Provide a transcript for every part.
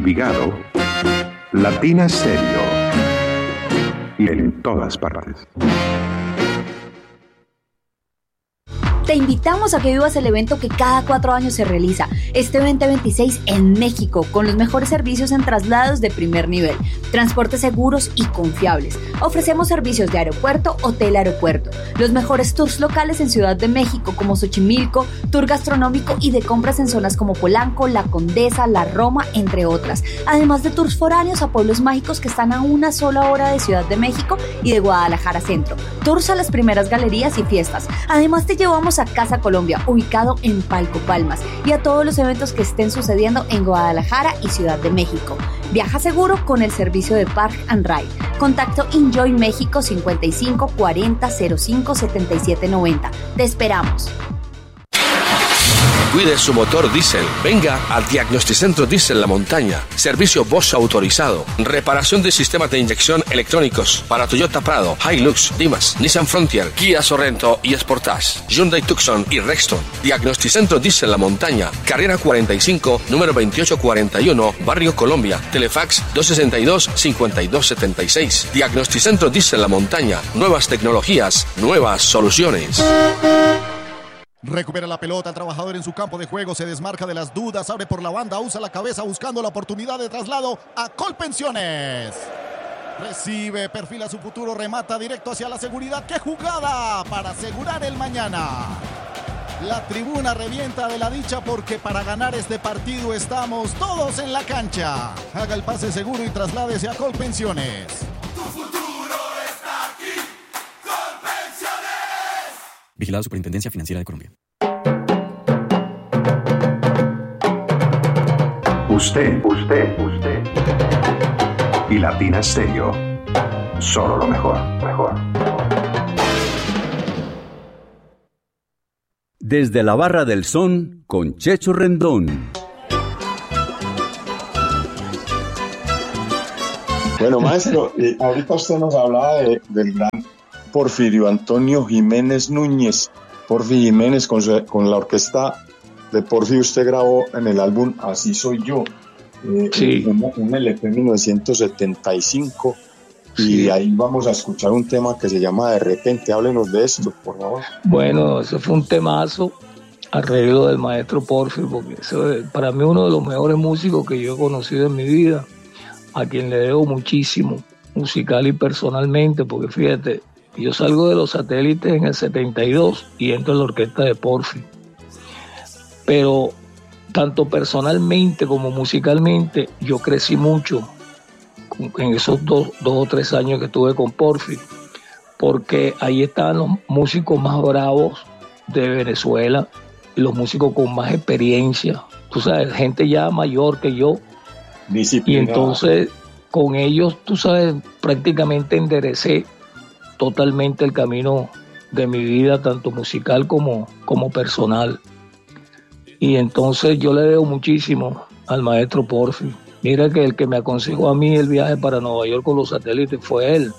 Envigado, Latina Stereo y en todas partes. Te invitamos a que vivas el evento que cada 4 años se realiza, este 2026 en México, con los mejores servicios en traslados de primer nivel, transportes seguros y confiables. Ofrecemos servicios de aeropuerto, hotel-aeropuerto, los mejores tours locales en Ciudad de México como Xochimilco, tour gastronómico y de compras en zonas como Polanco, La Condesa, La Roma, entre otras. Además de tours foráneos a pueblos mágicos que están a una sola hora de Ciudad de México y de Guadalajara Centro. Tours a las primeras galerías y fiestas. Además te llevamos a Casa Colombia, ubicado en Palco Palmas, y a todos los eventos que estén sucediendo en Guadalajara y Ciudad de México. Viaja seguro con el servicio de Park and Ride. Contacto Enjoy México 55 40 05 77 90. Te esperamos. Cuide su motor diésel. Venga al Diagnosticentro Diesel La Montaña. Servicio Bosch autorizado. Reparación de sistemas de inyección electrónicos para Toyota Prado, Hilux, Dimas, Nissan Frontier, Kia Sorento y Sportage, Hyundai Tucson y Rexton. Diagnosticentro Diesel La Montaña. Carrera 45, número 2841, Barrio Colombia. Telefax 262-5276. Diagnosticentro Diesel La Montaña. Nuevas tecnologías, nuevas soluciones. Recupera la pelota, el trabajador en su campo de juego, se desmarca de las dudas, abre por la banda, usa la cabeza buscando la oportunidad de traslado a Colpensiones. Recibe, perfila su futuro, remata directo hacia la seguridad. ¡Qué jugada para asegurar el mañana! La tribuna revienta de la dicha porque para ganar este partido estamos todos en la cancha. Haga el pase seguro y trasládese a Colpensiones. Tu futuro está aquí. Colpensiones. Vigilado Superintendencia Financiera de Colombia. Usted y Latina Stereo. Solo lo mejor. Desde la Barra del Son, con Checho Rendón. Bueno, maestro, ahorita usted nos hablaba del gran Porfirio Antonio Jiménez Núñez. Porfi Jiménez con la orquesta de Porfi usted grabó en el álbum Así Soy Yo, sí. un LP 1975, sí. Y ahí vamos a escuchar un tema que se llama De Repente. Háblenos de esto, por favor. Bueno, eso fue un temazo, arreglo del maestro Porfi, porque eso es para mí uno de los mejores músicos que yo he conocido en mi vida, a quien le debo muchísimo, musical y personalmente, porque fíjate, yo salgo de Los Satélites en el 72 y entro en la orquesta de Porfi. Pero tanto personalmente como musicalmente, yo crecí mucho en esos dos o tres años que estuve con Porfi, porque ahí estaban los músicos más bravos de Venezuela, y los músicos con más experiencia, tú sabes, gente ya mayor que yo. Disciplina. Y entonces con ellos, tú sabes, prácticamente enderecé totalmente el camino de mi vida, tanto musical como personal. Y entonces yo le debo muchísimo al maestro Porfi. Mira que el que me aconsejó a mí el viaje para Nueva York con Los Satélites fue él.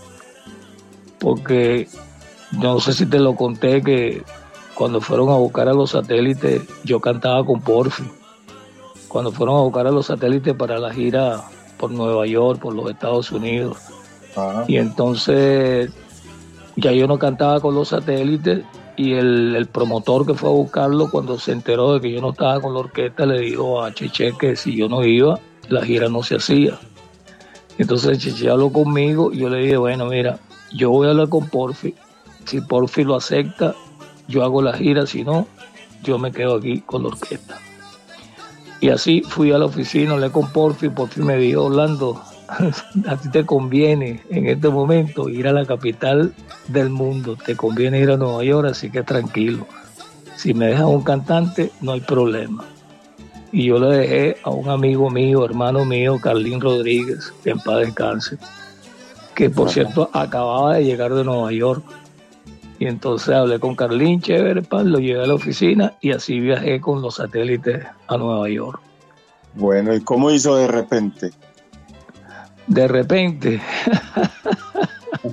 Porque no sé si te lo conté, que cuando fueron a buscar a Los Satélites, yo cantaba con Porfi. Cuando fueron a buscar a Los Satélites para la gira por Nueva York, por los Estados Unidos. Ajá. Y entonces ya yo no cantaba con Los Satélites, y el promotor que fue a buscarlo, cuando se enteró de que yo no estaba con la orquesta, le dijo a Cheche que si yo no iba, la gira no se hacía. Entonces Cheche habló conmigo y yo le dije, bueno, mira, yo voy a hablar con Porfi. Si Porfi lo acepta, yo hago la gira, si no, yo me quedo aquí con la orquesta. Y así fui a la oficina, hablé con Porfi. Porfi me dijo, Orlando, a ti te conviene en este momento ir a la capital del mundo, te conviene ir a Nueva York, así que tranquilo, si me dejas un cantante no hay problema. Y yo le dejé a un amigo mío, hermano mío, Carlín Rodríguez, que en paz descanse, que por cierto acababa de llegar de Nueva York. Y entonces hablé con Carlín, chévere, lo llevé a la oficina y así viajé con Los Satélites a Nueva York. Bueno, ¿y cómo hizo De Repente? De repente,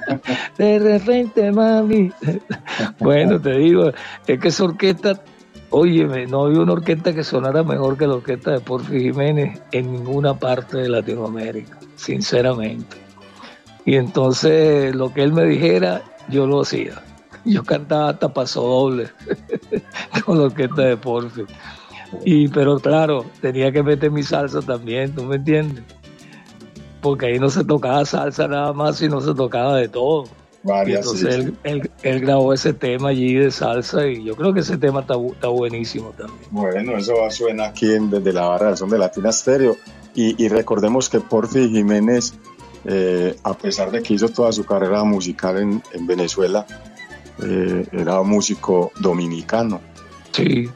de repente, mami. Bueno, te digo, es que esa orquesta Óyeme, no había una orquesta que sonara mejor que la orquesta de Porfi Jiménez en ninguna parte de Latinoamérica, sinceramente. Y entonces lo que él me dijera, yo lo hacía. Yo cantaba hasta pasodoble con la orquesta de Porfi. Pero claro, tenía que meter mi salsa también, ¿tú me entiendes? Porque ahí no se tocaba salsa nada más, sino se tocaba de todo. Y entonces él grabó ese tema allí de salsa y yo creo que ese tema está buenísimo también. Bueno, eso suena aquí desde la barra del son de Latina Stereo. Y recordemos que Porfi Jiménez, a pesar de que hizo toda su carrera musical en Venezuela, era un músico dominicano. Sí,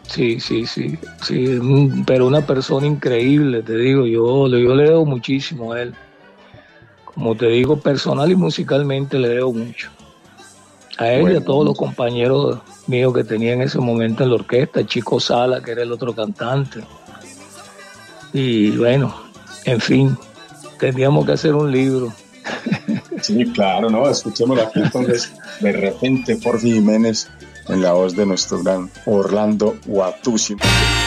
pero una persona increíble, te digo, yo le debo muchísimo a él. Como te digo, personal y musicalmente le debo mucho. A él y a todos los compañeros míos que tenía en ese momento en la orquesta, Chico Sala, que era el otro cantante. Y bueno, en fin, tendríamos que hacer un libro. Sí, claro, ¿no? Escuchémoslo aquí entonces, de repente, Porfi Jiménez, en la voz de nuestro gran Orlando Watusi.